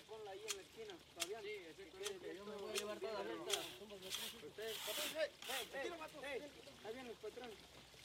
ponla ahí en la esquina, Fabián. Sí, exactamente. Yo me voy a llevar todas estas. Ustedes, ahí viene el patrón.